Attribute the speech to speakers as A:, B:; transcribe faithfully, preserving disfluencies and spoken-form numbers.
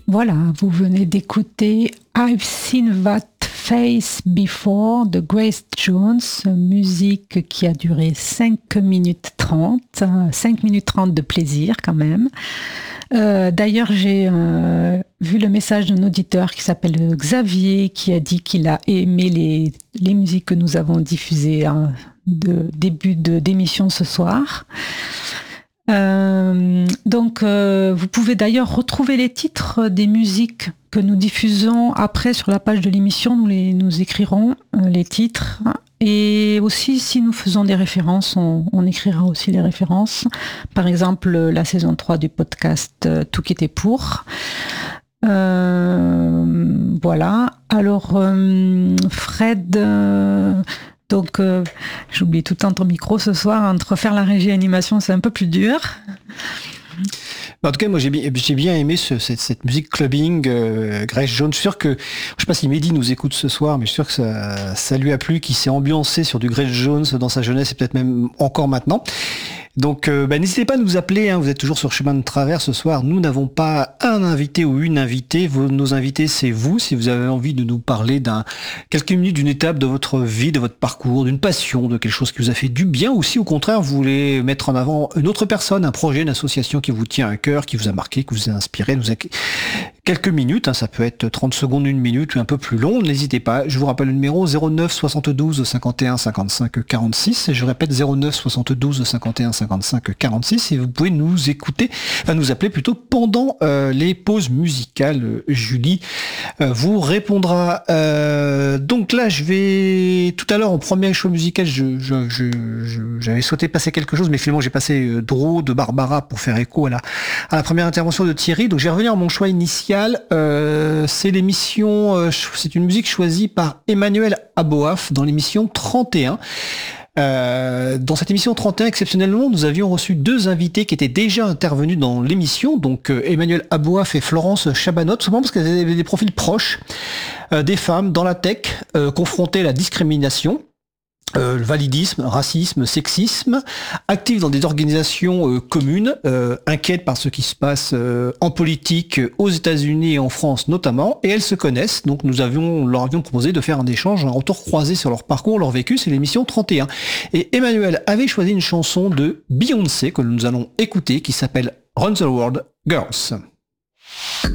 A: Voilà, vous venez d'écouter I've Seen That Face Before de Grace Jones, musique qui a duré cinq minutes trente, cinq minutes trente de plaisir quand même. Euh, d'ailleurs, j'ai euh, vu le message d'un auditeur qui s'appelle Xavier qui a dit qu'il a aimé les, les musiques que nous avons diffusées en de début de, d'émission ce soir. Euh, donc, euh, vous pouvez d'ailleurs retrouver les titres des musiques que nous diffusons après sur la page de l'émission. Nous, les, nous écrirons euh, les titres. Et aussi, si nous faisons des références, on, on écrira aussi les références. Par exemple, la saison trois du podcast euh, Tout qui était pour. Euh, voilà. Alors, euh, Fred... Euh, Donc, euh, j'oublie tout le temps ton micro ce soir. Entre faire la régie et l'animation, c'est un peu plus dur.
B: En tout cas, moi, j'ai bien, j'ai bien aimé ce, cette, cette musique clubbing, euh, Grace Jones. Je suis sûr que, je sais pas si Mehdi nous écoute ce soir, mais je suis sûr que ça, ça lui a plu, qu'il s'est ambiancé sur du Grace Jones dans sa jeunesse et peut-être même encore maintenant. Donc, euh, bah, n'hésitez pas à nous appeler, hein, vous êtes toujours sur Chemin de Travers ce soir. Nous n'avons pas un invité ou une invitée. Vos, nos invités, c'est vous. Si vous avez envie de nous parler d'un quelques minutes d'une étape de votre vie, de votre parcours, d'une passion, de quelque chose qui vous a fait du bien, ou si au contraire vous voulez mettre en avant une autre personne, un projet, une association qui vous tient à cœur, qui vous a marqué, qui vous a inspiré, nous a... quelques minutes, hein, ça peut être trente secondes, une minute ou un peu plus long, n'hésitez pas. Je vous rappelle le numéro zéro neuf soixante-douze cinquante et un cinquante-cinq quarante-six, et je répète zéro neuf soixante-douze cinquante et un cinquante-cinq quarante-six, et vous pouvez nous écouter, enfin nous appeler plutôt pendant euh, les pauses musicales. Julie euh, vous répondra. Euh, donc là, je vais tout à l'heure en premier choix musical, je, je, je, je, j'avais souhaité passer quelque chose, mais finalement j'ai passé euh, Draw de Barbara pour faire écho à la, à la première intervention de Thierry. Donc j'ai revenu à mon choix initial. Euh, c'est l'émission, euh, c'est une musique choisie par Emmanuel Aboaf dans l'émission trente et un. Euh, dans cette émission trente et un, exceptionnellement, nous avions reçu deux invités qui étaient déjà intervenus dans l'émission, donc euh, Emmanuel Aboaf et Florence Chabanot, souvent parce qu'elles avaient des profils proches, euh, des femmes dans la tech, euh, confrontées à la discrimination. Euh, le validisme, racisme, sexisme, actifs dans des organisations euh, communes, euh, inquiètes par ce qui se passe euh, en politique euh, aux États-Unis et en France notamment, et elles se connaissent. Donc nous avions, leur avions proposé de faire un échange, un retour croisé sur leur parcours, leur vécu. C'est l'émission trente et un. Et Emmanuel avait choisi une chanson de Beyoncé que nous allons écouter, qui s'appelle Run the World Girls.